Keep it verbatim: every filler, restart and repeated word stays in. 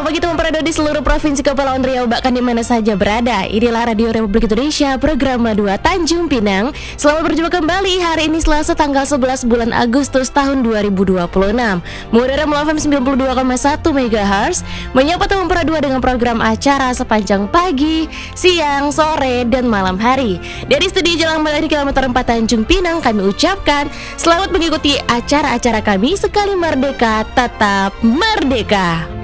pagi teman-teman di seluruh provinsi Kepulauan Riau, bahkan di mana saja berada. Inilah Radio Republik Indonesia, program dua Tanjung Pinang. Selamat berjumpa kembali hari ini Selasa tanggal sebelas bulan Agustus tahun dua ribu dua puluh enam. Mengudara melalui F M sembilan puluh dua koma satu MHz, menyapa teman dua dengan program acara sepanjang pagi, siang, sore, dan malam hari. Dari studio Jalan Balai di kilometer empat Tanjung Pinang, kami ucapkan selamat mengikuti acara-acara kami. Sekali merdeka, tetap merdeka.